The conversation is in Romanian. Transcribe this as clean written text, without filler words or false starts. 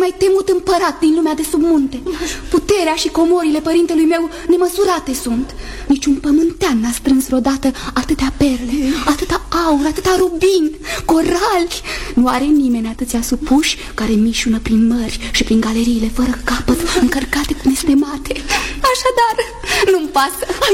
mai temut împărat din lumea de sub munte. Puterea și comorile părintelui meu nemăsurate sunt. Niciun pământean n-a strâns vreodată atâtea perle, atâta aur, atâta rubini, corali. Nu are nimeni atâția supuși care mișună prin mări și prin galeriile fără capăt, încărcate cu nestemate. Așadar, nu-mi pasă.